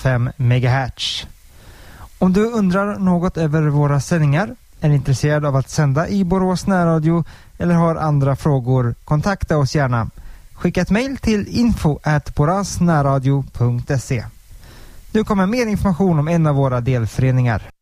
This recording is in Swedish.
5 MHz. Om du undrar något över våra sändningar, är intresserad av att sända i Borås närradio eller har andra frågor, kontakta oss gärna. Skicka ett mejl till info@borasnärradio.se. Nu kommer mer information om en av våra delföreningar.